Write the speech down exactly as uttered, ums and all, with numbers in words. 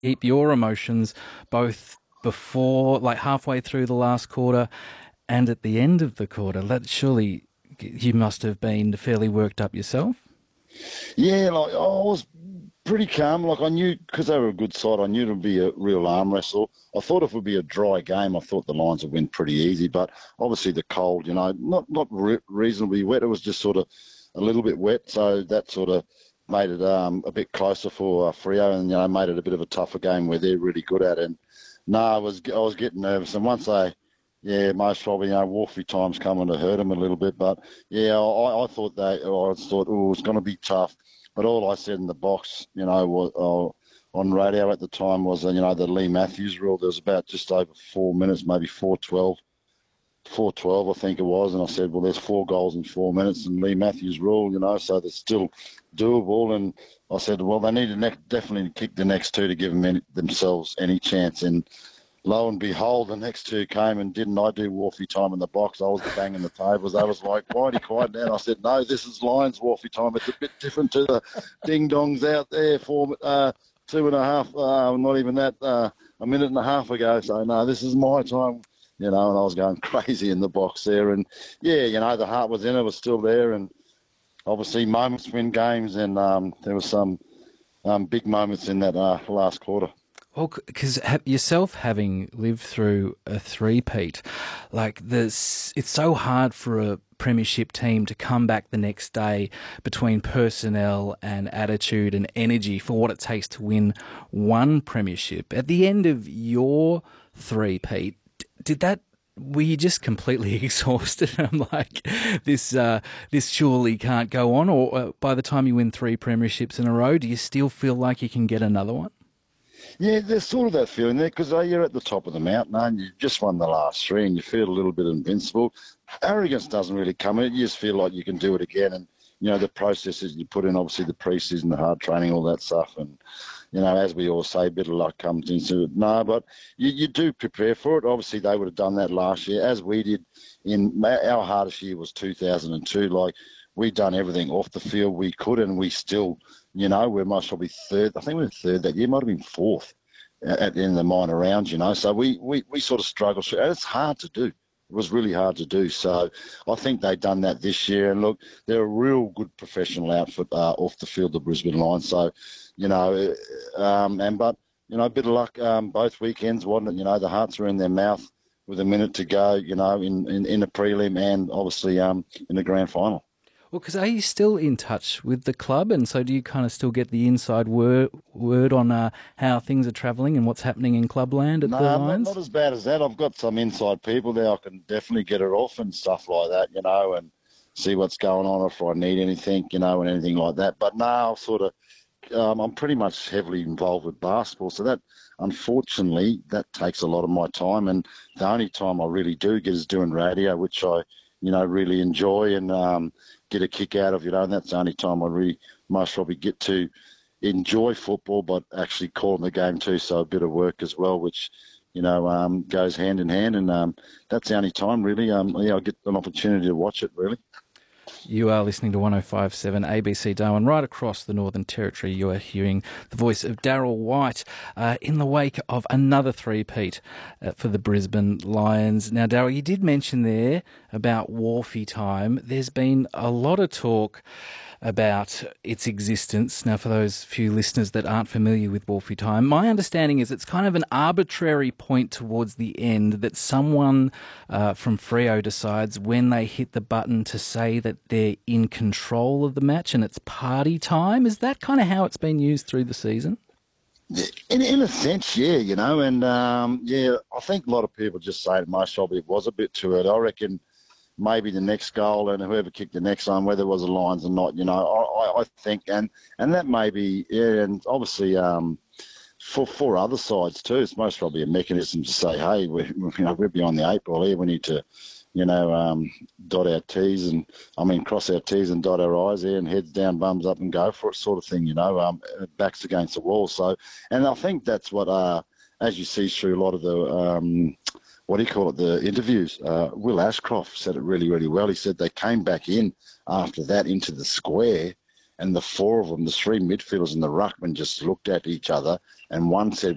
keep your emotions both before, like halfway through the last quarter and at the end of the quarter? That surely you must have been fairly worked up yourself. Yeah, like I was pretty calm. Like I knew because they were a good side, I knew it would be a real arm wrestle. I thought if it would be a dry game, I thought the Lions would win pretty easy. But obviously the cold, you know, not not re- reasonably wet. It was just sort of a little bit wet, so that sort of made it um, a bit closer for uh, Freo, and you know made it a bit of a tougher game where they're really good at it. And no, I was I was getting nervous, and once they yeah, most probably, you know, Wolfie time's coming to hurt him a little bit. But, yeah, I, I thought they, I thought, oh, it's going to be tough. But all I said in the box, you know, was, uh, on radio at the time was, uh, you know, the Lee Matthews rule. There was about just over four minutes, maybe four twelve, four twelve, I think it was. And I said, well, there's four goals in four minutes and Lee Matthews rule, you know, so they're still doable. And I said, well, they need to ne- definitely kick the next two to give them any, themselves any chance. And lo and behold, the next two came and didn't I do Wolfie time in the box? I was the banging the tables. They was like, why are you quiet now? And I said, no, this is Lions Wolfie time. It's a bit different to the ding-dongs out there for uh, two and a half, uh, not even that, uh, a minute and a half ago. So, no, this is my time, you know, and I was going crazy in the box there. And, yeah, you know, the heart was in it, was still there. And obviously moments win games, and um, there was some um, big moments in that uh, last quarter. Well, because ha- yourself having lived through a three-peat, like this, it's so hard for a premiership team to come back the next day between personnel and attitude and energy for what it takes to win one premiership. At the end of your three-peat, d- did that? Were you just completely exhausted? I'm like, this, uh, this surely can't go on. Or uh, by the time you win three premierships in a row, do you still feel like you can get another one? Yeah, there's sort of that feeling there because you're at the top of the mountain and you just won the last three and you feel a little bit invincible. Arrogance doesn't really come in. You just feel like you can do it again. And, you know, the processes you put in, obviously the pre-season, the hard training, all that stuff. And, you know, as we all say, a bit of luck comes into it. No, but you, you do prepare for it. Obviously, they would have done that last year, as we did. In our hardest year was two thousand two. Like, we'd done everything off the field we could, and we still, you know, we're most probably third. I think we were third that year. Might have been fourth at the end of the minor rounds, you know. So we, we, we sort of struggled through. And it's hard to do. It was really hard to do. So I think they've done that this year. And look, they're a real good professional outfit uh, off the field, the Brisbane Lions. So, you know, um, and but, you know, a bit of luck um, both weekends, wasn't it? You know, the hearts are in their mouth with a minute to go, you know, in, in, in the prelim and obviously um, in the grand final. Well, because are you still in touch with the club, and so do you kind of still get the inside word word on uh, how things are travelling and what's happening in clubland at the No, not, Lions? not as bad as that. I've got some inside people there. I can definitely get it off and stuff like that, you know, and see what's going on if I need anything, you know, and anything like that. But now, sort of, um, I'm pretty much heavily involved with basketball, so that, unfortunately, that takes a lot of my time. And the only time I really do get is doing radio, which I, you know, really enjoy and um, get a kick out of, you know. And that's the only time I really most probably get to enjoy football, but actually calling the game too. So a bit of work as well, which, you know, um, goes hand in hand. And um, that's the only time really. Um, yeah, I get an opportunity to watch it really. You are listening to one oh five point seven A B C Darwin. Right across the Northern Territory, you are hearing the voice of Daryl White uh, in the wake of another three-peat uh, for the Brisbane Lions. Now, Daryl, you did mention there about Wharfie time. There's been a lot of talk about its existence. Now, for those few listeners that aren't familiar with Wharfie time, my understanding is it's kind of an arbitrary point towards the end that someone uh, from Freo decides when they hit the button to say that they're in control of the match and it's party time. Is that kind of how it's been used through the season? In, in a sense, yeah, you know, and um, yeah, I think a lot of people just say it most probably it was a bit too early. I reckon maybe the next goal and whoever kicked the next one, whether it was the Lions or not, you know, I, I think, and, and that may be, yeah, and obviously um, for for other sides too, it's most probably a mechanism to say, hey, we're, you know, we're behind the eight ball here, we need to, you know, um, dot our T's and, I mean, cross our T's and dot our I's here and heads down, bums up and go for it sort of thing, you know, um, backs against the wall. So, and I think that's what, uh, as you see through a lot of the, um, what do you call it, the interviews, uh, Will Ashcroft said it really, really well. He said they came back in after that into the square and the four of them, the three midfielders and the ruckman just looked at each other and one said,